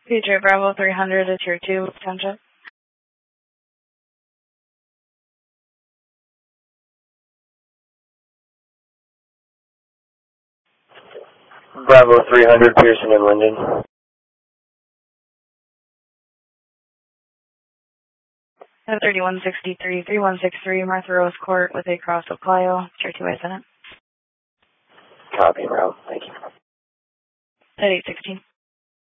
PJ Bravo 300 is Tier 2 Township. Bravo 300, Pearson and Linden. 3163 Martha Rose Court with a cross of Clio, Tier 2 Senate. Copy, route. Thank you. At 816.